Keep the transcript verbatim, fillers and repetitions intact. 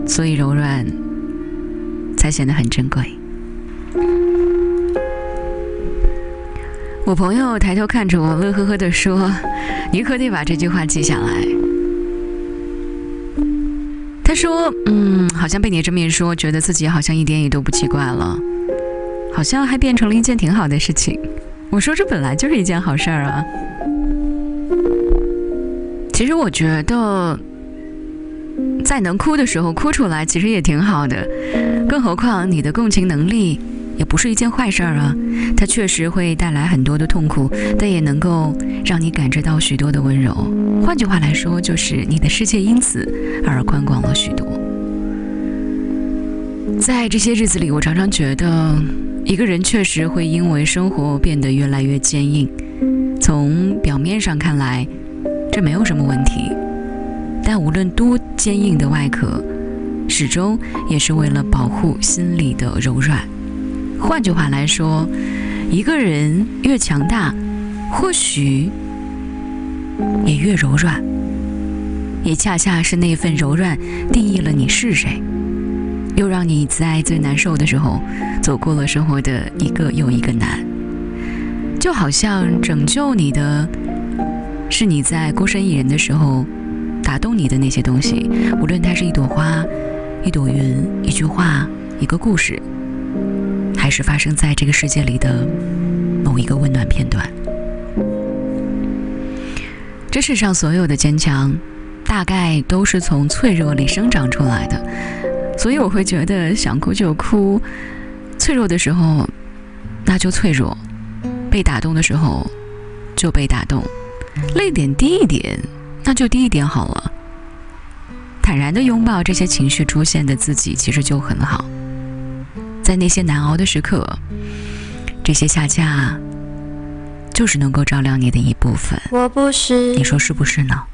所以柔软才显得很珍贵。我朋友抬头看着我，乐呵呵地说：“你可得把这句话记下来。”他说：“嗯，好像被你这么一说，觉得自己好像一点也都不奇怪了，好像还变成了一件挺好的事情。”我说：“这本来就是一件好事儿啊。”其实我觉得，在能哭的时候哭出来，其实也挺好的。更何况你的共情能力也不是一件坏事儿啊，它确实会带来很多的痛苦，但也能够让你感知到许多的温柔。换句话来说，就是你的世界因此而宽广了许多。在这些日子里，我常常觉得一个人确实会因为生活变得越来越坚硬。从表面上看来，这没有什么问题，但无论多坚硬的外壳，始终也是为了保护心里的柔软。换句话来说，一个人越强大，或许也越柔软，也恰恰是那份柔软定义了你是谁，又让你在最难受的时候走过了生活的一个又一个难。就好像拯救你的是你在孤身一人的时候打动你的那些东西，无论它是一朵花、一朵云、一句话、一个故事，还是发生在这个世界里的某一个温暖片段。这世上所有的坚强大概都是从脆弱里生长出来的，所以我会觉得想哭就哭，脆弱的时候那就脆弱，被打动的时候就被打动，泪点低一点那就低一点好了。坦然地拥抱这些情绪出现的自己，其实就很好。在那些难熬的时刻，这些下架就是能够照亮你的一部分。 我不是， 你说是不是呢？